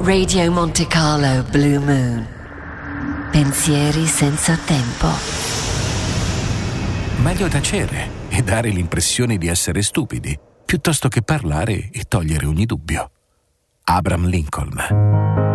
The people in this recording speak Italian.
Radio Monte Carlo Blue Moon. Pensieri senza tempo. Meglio tacere e dare l'impressione di essere stupidi, piuttosto che parlare e togliere ogni dubbio. Abraham Lincoln.